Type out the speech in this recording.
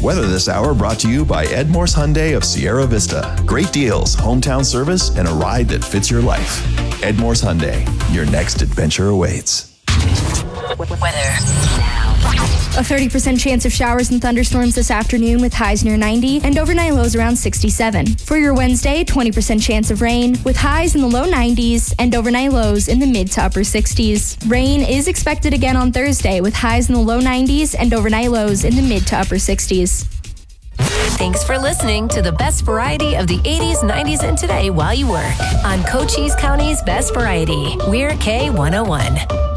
Weather this hour brought to you by Ed Morse Hyundai of Sierra Vista. Great deals, hometown service, and a ride that fits your life. Ed Morse Hyundai, your next adventure awaits. Weather now. A 30% chance of showers and thunderstorms this afternoon with highs near 90 and overnight lows around 67. For your Wednesday, 20% chance of rain with highs in the low 90s and overnight lows in the mid to upper 60s. Rain is expected again on Thursday with highs in the low 90s and overnight lows in the mid to upper 60s. Thanks for listening to the best variety of the 80s, 90s, and today while you work on Cochise County's Best Variety. We're K101.